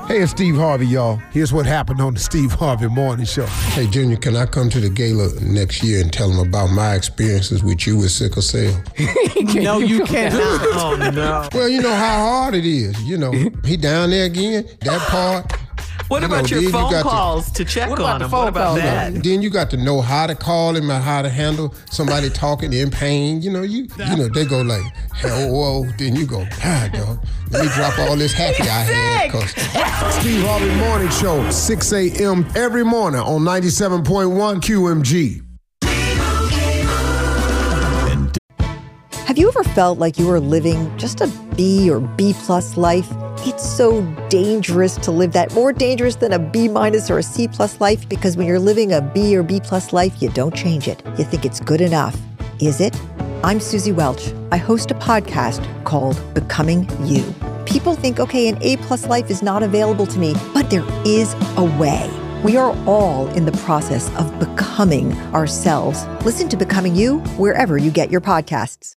Hey, it's Steve Harvey, y'all. Here's what happened on the Steve Harvey Morning Show. Hey, Junior, can I come to the gala next year and tell them about my experiences with you with sickle cell? No, you cannot. Oh, no. Well, you know how hard it is. You know, he down there again, that part. What about your phone calls to check on him? What about that? Then you got to know how to call him and how to handle somebody talking in pain. You know, they go like, whoa, then you go, dog. Let me drop all this happy I had. Steve Harvey Morning Show, 6 a.m. every morning on 97.1 QMG. Have you ever felt like you were living just a B or B plus life? It's so dangerous to live that, more dangerous than a B minus or a C plus life, because when you're living a B or B plus life, you don't change it. You think it's good enough. Is it? I'm Susie Welch. I host a podcast called Becoming You. People think, okay, an A plus life is not available to me, but there is a way. We are all in the process of becoming ourselves. Listen to Becoming You wherever you get your podcasts.